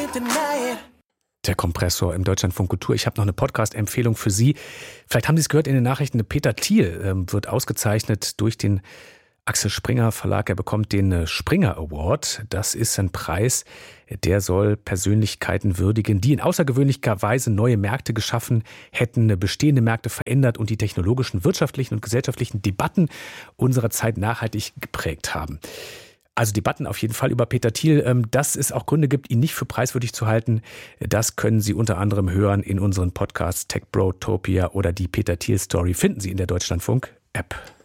Der Kompressor im Deutschlandfunk Kultur. Ich habe noch eine Podcast-Empfehlung für Sie. Vielleicht haben Sie es gehört in den Nachrichten. Peter Thiel wird ausgezeichnet durch den Axel Springer Verlag. Er bekommt den Springer Award. Das ist ein Preis, der soll Persönlichkeiten würdigen, die in außergewöhnlicher Weise neue Märkte geschaffen hätten, bestehende Märkte verändert und die technologischen, wirtschaftlichen und gesellschaftlichen Debatten unserer Zeit nachhaltig geprägt haben. Also Debatten auf jeden Fall über Peter Thiel. Dass es auch Gründe gibt, ihn nicht für preiswürdig zu halten, das können Sie unter anderem hören in unseren Podcasts TechBrotopia oder die Peter Thiel Story. Finden Sie in der Deutschlandfunk-App.